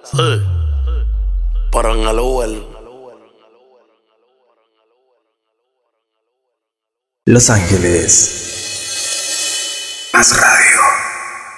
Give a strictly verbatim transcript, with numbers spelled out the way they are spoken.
Sí. Pero en el Uber. Los Ángeles. Más radio.